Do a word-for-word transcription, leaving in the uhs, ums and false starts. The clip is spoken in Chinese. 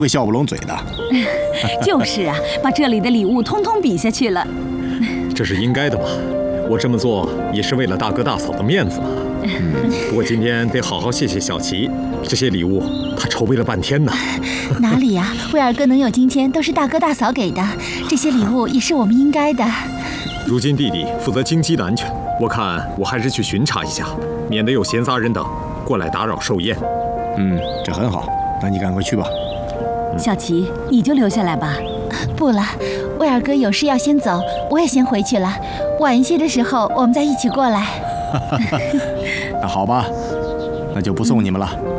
会笑不拢嘴的。 就是啊，把这里的礼物通通比下去了。 这是应该的嘛，我这么做也是为了大哥大嫂的面子嘛。嗯，不过今天得好好谢谢小琪，这些礼物他筹备了半天呢。 哪里呀、啊，威尔哥能有今天都是大哥大嫂给的，这些礼物也是我们应该的。 如今弟弟负责京畿的安全，我看我还是去巡查一下，免得有闲杂人等过来打扰寿宴。 嗯，这很好，那你赶快去吧。 小琪，你就留下来吧。 不了，威尔哥有事要先走，我也先回去了。晚一些的时候，我们再一起过来。 那好吧，那就不送你们了。